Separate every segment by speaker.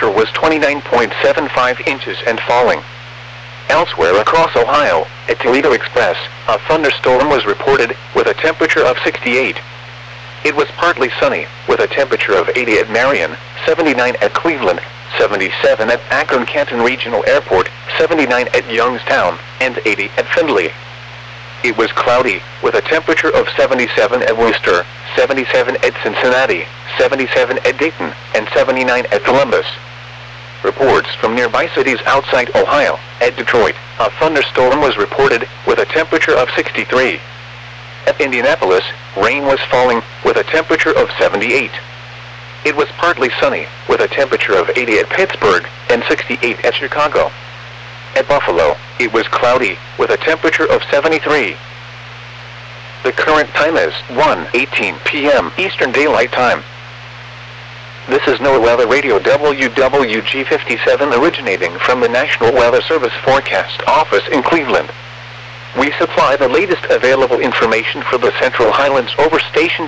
Speaker 1: pressure was 29.75 inches and falling. Elsewhere across Ohio, at Toledo Express, a thunderstorm was reported, with a temperature of 68. It was partly sunny, with a temperature of 80 at Marion, 79 at Cleveland, 77 at Akron-Canton Regional Airport, 79 at Youngstown, and 80 at Findlay. It was cloudy, with a temperature of 77 at Worcester, 77 at Cincinnati, 77 at Dayton, and 79 at Columbus. Reports from nearby cities outside Ohio. At Detroit, a thunderstorm was reported, with a temperature of 63. At Indianapolis, rain was falling, with a temperature of 78. It was partly sunny, with a temperature of 80 at Pittsburgh, and 68 at Chicago. At Buffalo, it was cloudy, with a temperature of 73. The current time is 1:18 p.m. Eastern Daylight Time. This is NOAA Weather Radio WWG57 originating from the National Weather Service Forecast Office in Cleveland. We supply the latest available information for the Central Highlands over station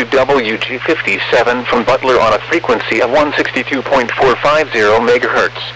Speaker 1: WWG57 from Butler on a frequency of 162.450 MHz.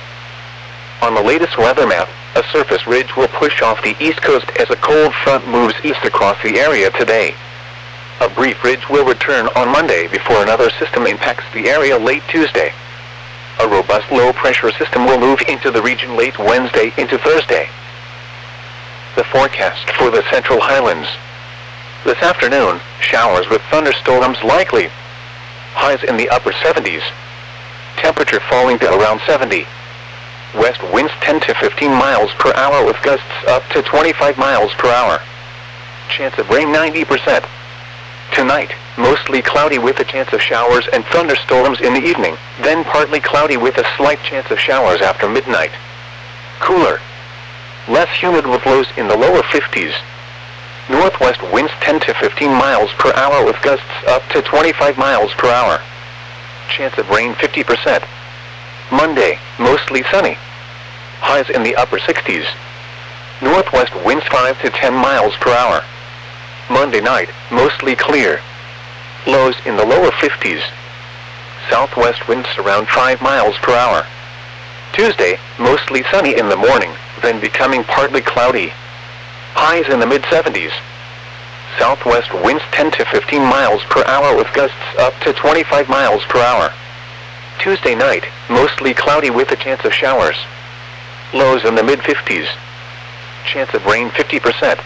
Speaker 1: On the latest weather map, a surface ridge will push off the east coast as a cold front moves east across the area today. A brief ridge will return on Monday before another system impacts the area late Tuesday. A robust low-pressure system will move into the region late Wednesday into Thursday. The forecast for the Central Highlands. This afternoon, showers with thunderstorms likely. Highs in the upper 70s. Temperature falling to around 70. West winds 10 to 15 miles per hour with gusts up to 25 miles per hour. Chance of rain 90%. Tonight, mostly cloudy with a chance of showers and thunderstorms in the evening, then partly cloudy with a slight chance of showers after midnight. Cooler. Less humid with lows in the lower 50s. Northwest winds 10 to 15 miles per hour with gusts up to 25 miles per hour. Chance of rain 50%. Monday, mostly sunny. Highs in the upper 60s. Northwest winds 5 to 10 miles per hour. Monday night, mostly clear. Lows in the lower 50s. Southwest winds around 5 miles per hour. Tuesday, mostly sunny in the morning, then becoming partly cloudy. Highs in the mid-70s. Southwest winds 10 to 15 miles per hour with gusts up to 25 miles per hour. Tuesday night, mostly cloudy with a chance of showers. Lows in the mid-50s. Chance of rain 50%.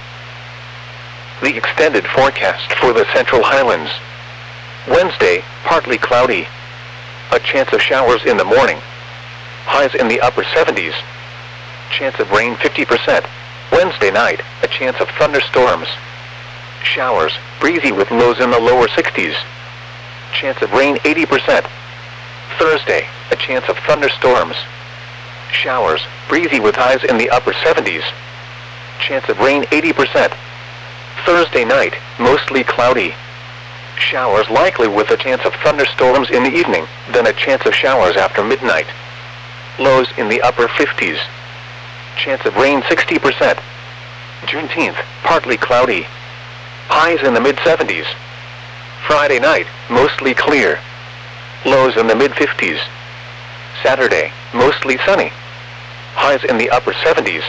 Speaker 1: The extended forecast for the Central Highlands. Wednesday, partly cloudy. A chance of showers in the morning. Highs in the upper 70s. Chance of rain 50%. Wednesday night, a chance of thunderstorms. Showers, breezy with lows in the lower 60s. Chance of rain 80%. Thursday, a chance of thunderstorms. Showers, breezy with highs in the upper 70s. Chance of rain 80%. Thursday night, mostly cloudy. Showers likely with a chance of thunderstorms in the evening, then a chance of showers after midnight. Lows in the upper 50s. Chance of rain 60%. Juneteenth, partly cloudy. Highs in the mid-70s. Friday night, mostly clear. Lows in the mid-50s. Saturday, mostly sunny. Highs in the upper 70s.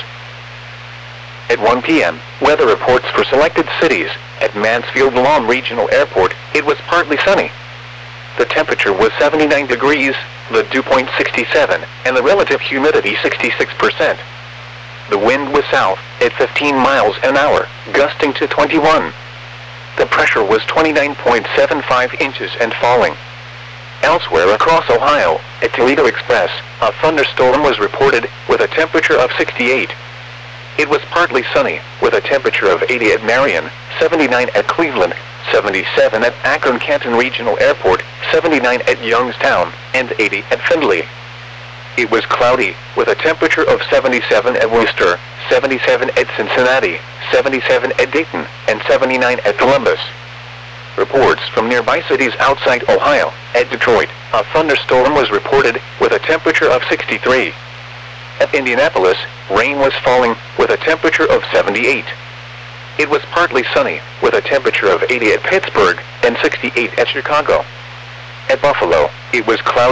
Speaker 1: At 1 p.m., weather reports for selected cities. At Mansfield-Lawn Regional Airport, it was partly sunny. The temperature was 79 degrees, the dew point 67, and the relative humidity 66%. The wind was south, at 15 miles an hour, gusting to 21. The pressure was 29.75 inches and falling. Elsewhere across Ohio, at Toledo Express, a thunderstorm was reported, with a temperature of 68. It was partly sunny, with a temperature of 80 at Marion, 79 at Cleveland, 77 at Akron-Canton Regional Airport, 79 at Youngstown, and 80 at Findlay. It was cloudy, with a temperature of 77 at Worcester, 77 at Cincinnati, 77 at Dayton, and 79 at Columbus. Reports from nearby cities outside Ohio. At Detroit, a thunderstorm was reported, with a temperature of 63. At Indianapolis, rain was falling, with a temperature of 78. It was partly sunny, with a temperature of 80 at Pittsburgh, and 68 at Chicago. At Buffalo, it was cloudy.